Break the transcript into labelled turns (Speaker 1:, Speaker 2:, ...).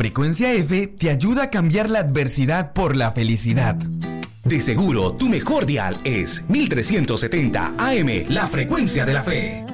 Speaker 1: frecuencia F te ayuda a cambiar la adversidad por la felicidad.
Speaker 2: De seguro, tu mejor dial es 1370 AM, la frecuencia de la fe.